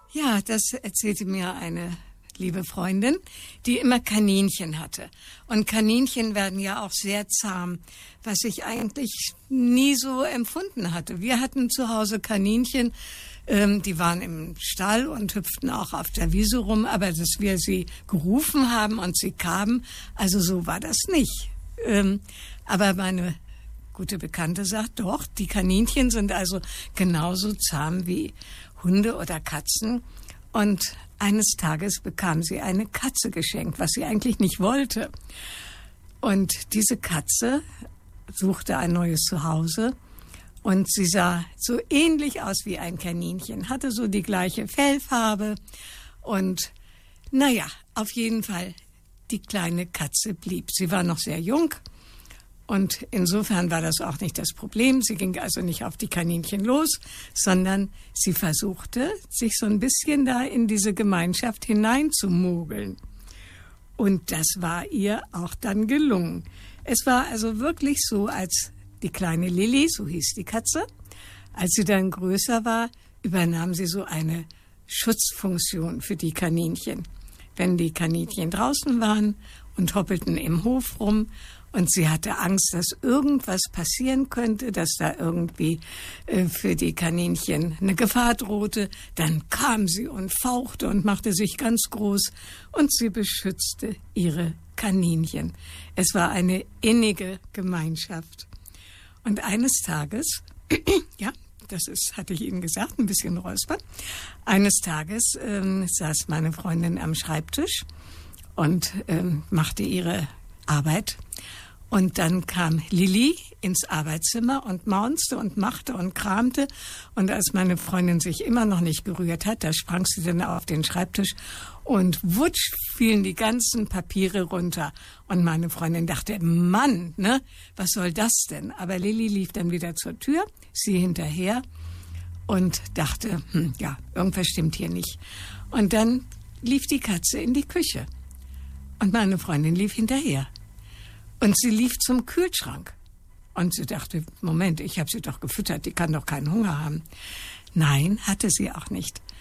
Ja, das erzählte mir eine liebe Freundin, die immer Kaninchen hatte. Und Kaninchen werden ja auch sehr zahm, was ich eigentlich nie so empfunden hatte. Wir hatten zu Hause Kaninchen, die waren im Stall und hüpften auch auf der Wiese rum, aber dass wir sie gerufen haben und sie kamen, also so war das nicht. Aber meine gute Bekannte sagt, doch, die Kaninchen sind also genauso zahm wie Hunde oder Katzen. Und eines Tages bekam sie eine Katze geschenkt, was sie eigentlich nicht wollte. Und diese Katze suchte ein neues Zuhause und sie sah so ähnlich aus wie ein Kaninchen, hatte so die gleiche Fellfarbe und naja, auf jeden Fall, die kleine Katze blieb. Sie war noch sehr jung. Und insofern war das auch nicht das Problem. Sie ging also nicht auf die Kaninchen los, sondern sie versuchte, sich so ein bisschen da in diese Gemeinschaft hineinzumogeln. Und das war ihr auch dann gelungen. Es war also wirklich so, als die kleine Lilly, so hieß die Katze, als sie dann größer war, übernahm sie so eine Schutzfunktion für die Kaninchen. Wenn die Kaninchen draußen waren und hoppelten im Hof rum, und sie hatte Angst, dass irgendwas passieren könnte, dass da irgendwie für die Kaninchen eine Gefahr drohte. Dann kam sie und fauchte und machte sich ganz groß und sie beschützte ihre Kaninchen. Es war eine innige Gemeinschaft. Und eines Tages, ja, hatte ich Ihnen gesagt, ein bisschen räuspern. Eines Tages saß meine Freundin am Schreibtisch und machte ihre Arbeit. Und dann kam Lilly ins Arbeitszimmer und maunzte und machte und kramte. Und als meine Freundin sich immer noch nicht gerührt hat, da sprang sie dann auf den Schreibtisch und wutsch fielen die ganzen Papiere runter. Und meine Freundin dachte, Mann, ne, was soll das denn? Aber Lilly lief dann wieder zur Tür, sie hinterher und dachte, ja, irgendwas stimmt hier nicht. Und dann lief die Katze in die Küche und meine Freundin lief hinterher. Und sie lief zum Kühlschrank. Und sie dachte, Moment, ich habe sie doch gefüttert, die kann doch keinen Hunger haben. Nein, hatte sie auch nicht.